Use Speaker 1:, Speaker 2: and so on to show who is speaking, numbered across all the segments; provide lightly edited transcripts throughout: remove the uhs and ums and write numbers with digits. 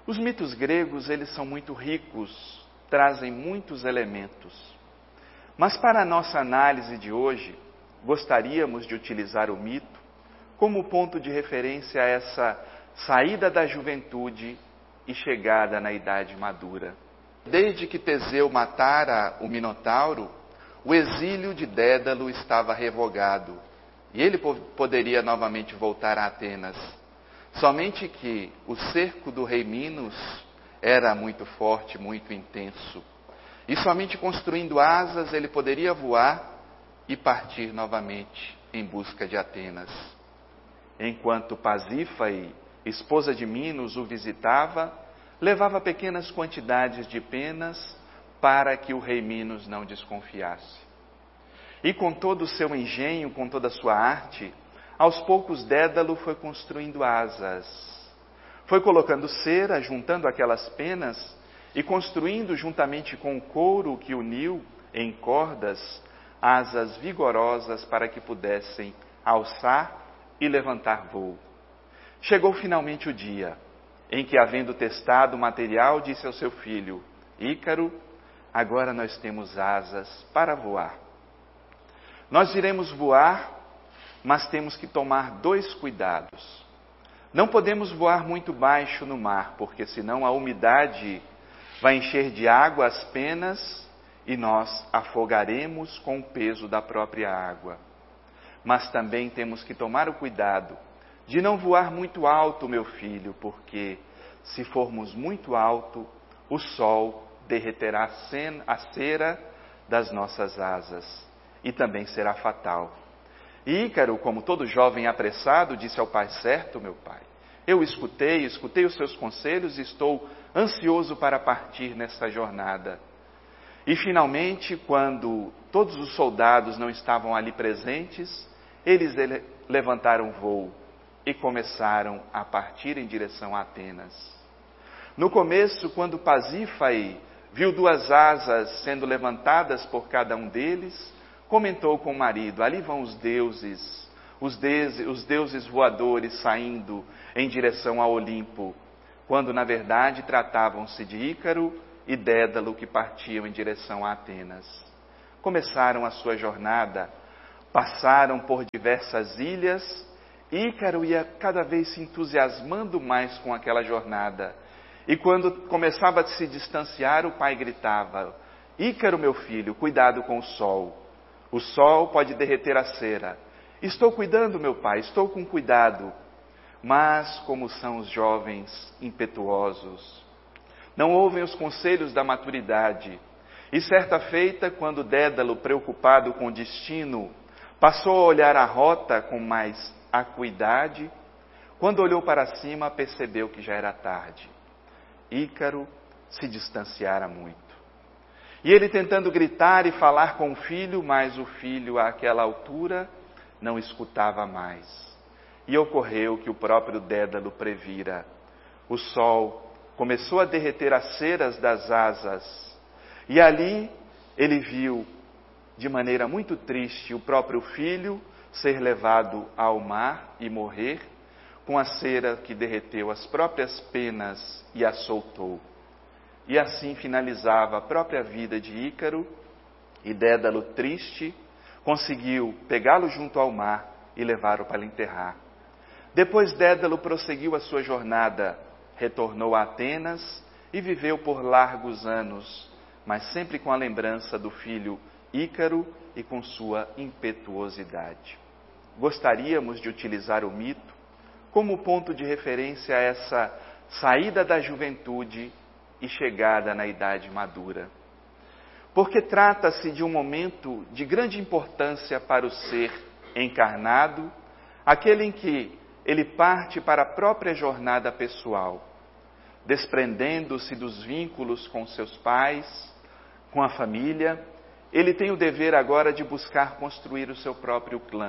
Speaker 1: Os mitos gregos, eles são muito ricos, trazem muitos elementos. Mas para a nossa análise de hoje, gostaríamos de utilizar o mito como ponto de referência a essa saída da juventude e chegada na idade madura. Desde que Teseu matara o Minotauro, o exílio de Dédalo estava revogado e ele poderia novamente voltar a Atenas. Somente que o cerco do rei Minos era muito forte, muito intenso. E somente construindo asas ele poderia voar e partir novamente em busca de Atenas. Enquanto Pasífae, esposa de Minos, o visitava, levava pequenas quantidades de penas para que o rei Minos não desconfiasse. E com todo o seu engenho, com toda a sua arte, aos poucos Dédalo foi construindo asas. Foi colocando cera, juntando aquelas penas e construindo juntamente com o couro que uniu em cordas, asas vigorosas para que pudessem alçar e levantar voo. Chegou finalmente o dia em que, havendo testado o material, disse ao seu filho: Ícaro, agora nós temos asas para voar. Nós iremos voar, mas temos que tomar 2 cuidados. Não podemos voar muito baixo no mar, porque senão a umidade vai encher de água as penas e nós afogaremos com o peso da própria água. Mas também temos que tomar o cuidado de não voar muito alto, meu filho, porque se formos muito alto, o sol derreterá a cera das nossas asas e também será fatal. E Ícaro, como todo jovem apressado, disse ao pai: certo, meu pai, eu escutei os seus conselhos e estou ansioso para partir nesta jornada. E finalmente, quando todos os soldados não estavam ali presentes, eles levantaram voo e começaram a partir em direção a Atenas. No começo, quando Pasífae viu 2 asas sendo levantadas por cada um deles, comentou com o marido: ali vão os deuses voadores saindo em direção ao Olimpo, quando na verdade tratavam-se de Ícaro e Dédalo que partiam em direção a Atenas. Começaram a sua jornada, passaram por diversas ilhas. Ícaro ia cada vez se entusiasmando mais com aquela jornada. E quando começava a se distanciar, o pai gritava: Ícaro, meu filho, cuidado com o sol. O sol pode derreter a cera. Estou cuidando, meu pai, estou com cuidado. Mas como são os jovens impetuosos, não ouvem os conselhos da maturidade. E certa feita, quando Dédalo, preocupado com o destino, passou a olhar a rota com mais acuidade, quando olhou para cima, percebeu que já era tarde. Ícaro se distanciara muito. E ele tentando gritar e falar com o filho, mas o filho, àquela altura, não escutava mais. E ocorreu que o próprio Dédalo previra. O sol começou a derreter as ceras das asas. E ali ele viu, de maneira muito triste, o próprio filho ser levado ao mar e morrer, com a cera que derreteu as próprias penas e a soltou. E assim finalizava a própria vida de Ícaro, e Dédalo, triste, conseguiu pegá-lo junto ao mar e levá-lo para enterrar. Depois Dédalo prosseguiu a sua jornada, retornou a Atenas e viveu por largos anos, mas sempre com a lembrança do filho Ícaro e com sua impetuosidade. Gostaríamos de utilizar o mito como ponto de referência a essa saída da juventude e chegada na idade madura. Porque trata-se de um momento de grande importância para o ser encarnado, aquele em que ele parte para a própria jornada pessoal, desprendendo-se dos vínculos com seus pais, com a família. Ele tem o dever agora de buscar construir o seu próprio clã.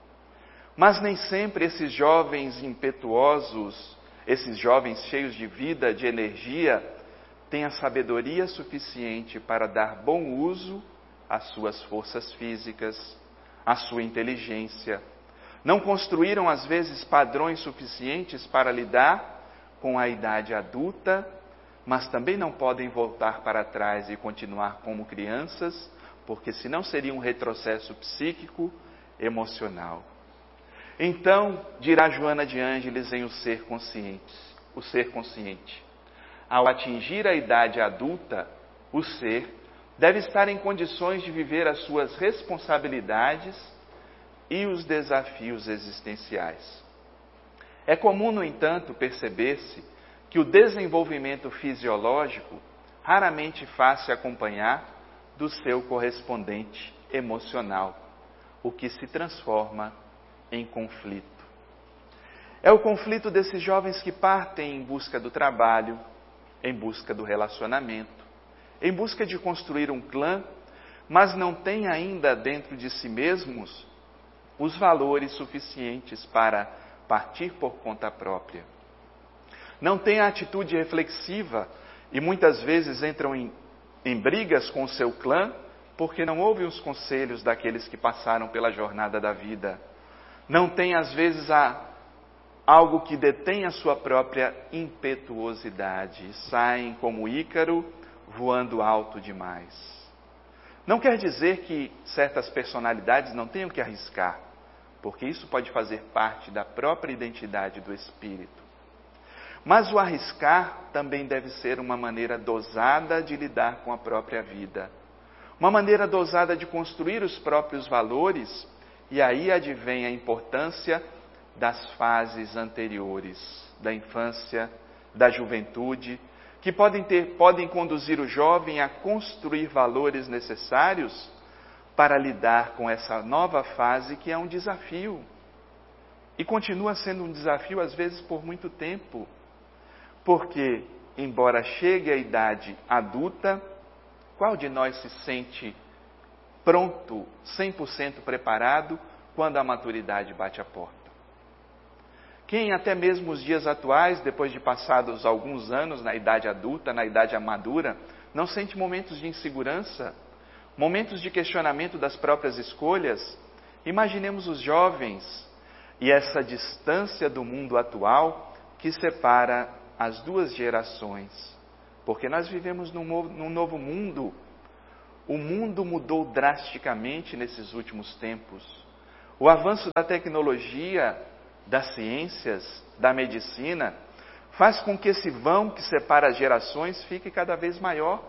Speaker 1: Mas nem sempre esses jovens impetuosos, esses jovens cheios de vida, de energia, têm a sabedoria suficiente para dar bom uso às suas forças físicas, à sua inteligência. Não construíram, às vezes, padrões suficientes para lidar com a idade adulta, mas também não podem voltar para trás e continuar como crianças, porque senão seria um retrocesso psíquico, emocional. Então, dirá Joana de Ângeles em O Ser Consciente. Ao atingir a idade adulta, o ser deve estar em condições de viver as suas responsabilidades e os desafios existenciais. É comum, no entanto, perceber-se que o desenvolvimento fisiológico raramente faz-se acompanhar do seu correspondente emocional, o que se transforma em conflito. É o conflito desses jovens que partem em busca do trabalho, em busca do relacionamento, em busca de construir um clã, mas não têm ainda dentro de si mesmos os valores suficientes para partir por conta própria. Não têm a atitude reflexiva e muitas vezes entram em brigas com o seu clã porque não ouvem os conselhos daqueles que passaram pela jornada da vida. Não têm, às vezes, algo que detém a sua própria impetuosidade. Saem como Ícaro, voando alto demais. Não quer dizer que certas personalidades não tenham que arriscar, porque isso pode fazer parte da própria identidade do espírito. Mas o arriscar também deve ser uma maneira dosada de lidar com a própria vida. Uma maneira dosada de construir os próprios valores, e aí advém a importância das fases anteriores, da infância, da juventude, que podem conduzir o jovem a construir valores necessários para lidar com essa nova fase que é um desafio. E continua sendo um desafio, às vezes, por muito tempo. Porque, embora chegue a idade adulta, qual de nós se sente pronto, 100% preparado, quando a maturidade bate a porta? Quem até mesmo os dias atuais, depois de passados alguns anos na idade adulta, na idade madura, não sente momentos de insegurança, momentos de questionamento das próprias escolhas? Imaginemos os jovens e essa distância do mundo atual que separa as duas gerações. Porque nós vivemos num novo mundo. O mundo mudou drasticamente nesses últimos tempos. O avanço da tecnologia, das ciências, da medicina, faz com que esse vão que separa as gerações fique cada vez maior.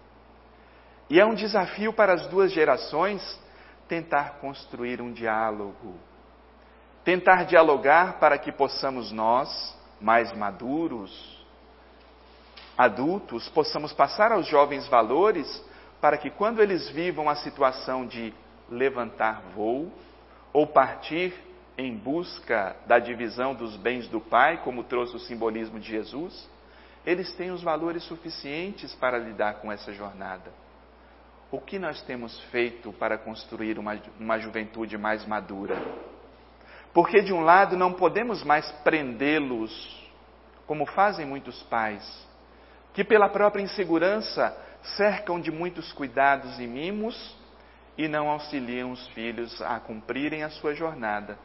Speaker 1: E é um desafio para as duas gerações tentar construir um diálogo. Tentar dialogar para que possamos nós, mais maduros, adultos, possamos passar aos jovens valores para que quando eles vivam a situação de levantar voo ou partir em busca da divisão dos bens do Pai, como trouxe o simbolismo de Jesus, eles têm os valores suficientes para lidar com essa jornada. O que nós temos feito para construir uma juventude mais madura? Porque, de um lado, não podemos mais prendê-los, como fazem muitos pais, que pela própria insegurança cercam de muitos cuidados e mimos e não auxiliam os filhos a cumprirem a sua jornada.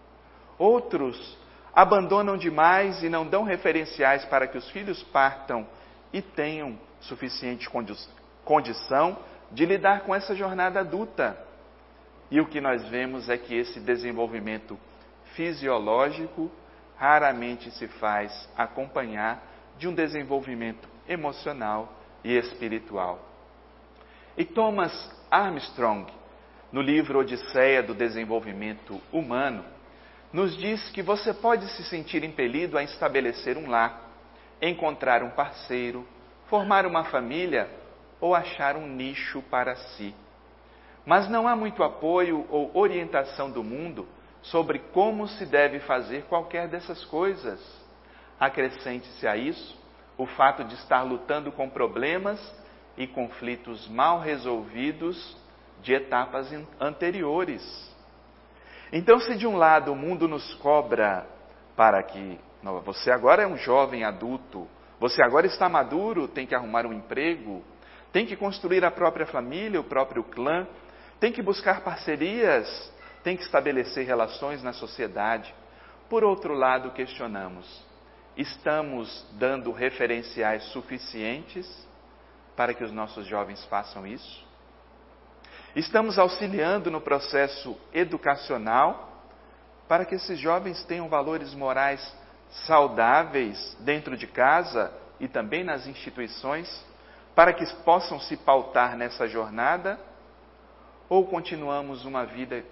Speaker 1: Outros abandonam demais e não dão referenciais para que os filhos partam e tenham suficiente condição de lidar com essa jornada adulta. E o que nós vemos é que esse desenvolvimento fisiológico raramente se faz acompanhar de um desenvolvimento emocional e espiritual. E Thomas Armstrong, no livro Odisseia do Desenvolvimento Humano, nos diz que você pode se sentir impelido a estabelecer um lar, encontrar um parceiro, formar uma família ou achar um nicho para si. Mas não há muito apoio ou orientação do mundo sobre como se deve fazer qualquer dessas coisas. Acrescente-se a isso o fato de estar lutando com problemas e conflitos mal resolvidos de etapas anteriores. Então, se de um lado o mundo nos cobra para que você agora é um jovem adulto, você agora está maduro, tem que arrumar um emprego, tem que construir a própria família, o próprio clã, tem que buscar parcerias, tem que estabelecer relações na sociedade. Por outro lado, questionamos: estamos dando referenciais suficientes para que os nossos jovens façam isso? Estamos auxiliando no processo educacional para que esses jovens tenham valores morais saudáveis dentro de casa e também nas instituições, para que possam se pautar nessa jornada? Ou continuamos numa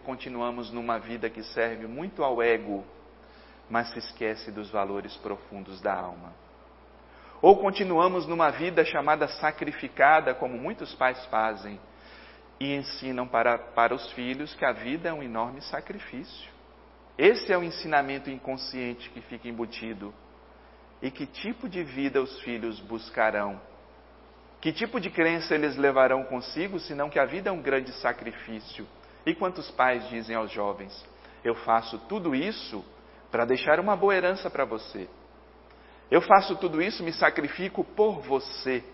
Speaker 1: vida que serve muito ao ego, mas se esquece dos valores profundos da alma? Ou continuamos numa vida chamada sacrificada, como muitos pais fazem, e ensinam para os filhos que a vida é um enorme sacrifício? Esse é o ensinamento inconsciente que fica embutido. E que tipo de vida os filhos buscarão? Que tipo de crença eles levarão consigo, senão que a vida é um grande sacrifício? E quantos pais dizem aos jovens: eu faço tudo isso para deixar uma boa herança para você. Eu faço tudo isso, me sacrifico por você.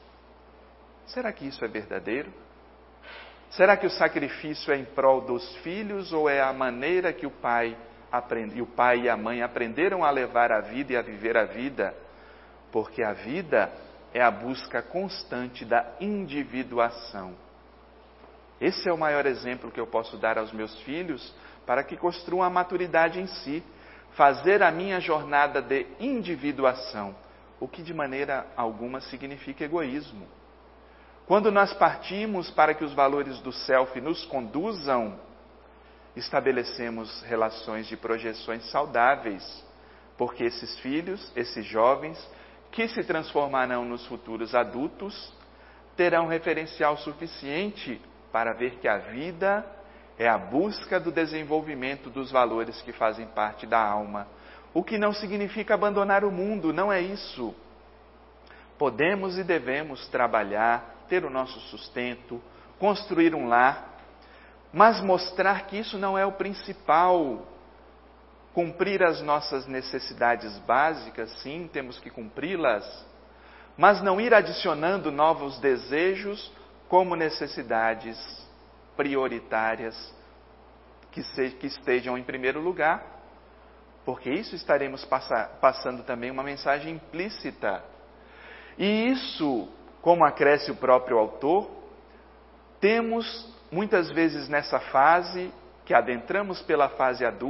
Speaker 1: Será que isso é verdadeiro? Será que o sacrifício é em prol dos filhos ou é a maneira que o pai e a mãe aprenderam a levar a vida e a viver a vida? Porque a vida é a busca constante da individuação. Esse é o maior exemplo que eu posso dar aos meus filhos para que construam a maturidade em si. Fazer a minha jornada de individuação, o que de maneira alguma significa egoísmo. Quando nós partimos para que os valores do self nos conduzam, estabelecemos relações de projeções saudáveis, porque esses filhos, esses jovens, que se transformarão nos futuros adultos, terão referencial suficiente para ver que a vida é a busca do desenvolvimento dos valores que fazem parte da alma. O que não significa abandonar o mundo, não é isso. Podemos e devemos trabalhar, ter o nosso sustento, construir um lar, mas mostrar que isso não é o principal. Cumprir as nossas necessidades básicas, sim, temos que cumpri-las, mas não ir adicionando novos desejos como necessidades prioritárias que estejam em primeiro lugar, porque isso estaremos passando também uma mensagem implícita. E isso, como acresce o próprio autor, temos muitas vezes nessa fase, que adentramos pela fase adulta,